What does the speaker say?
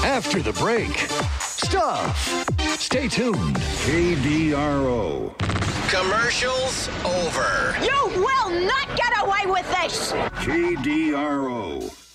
After the break, stuff. Stay tuned. KDRO. Commercials over. You will not get away with this! KDRO.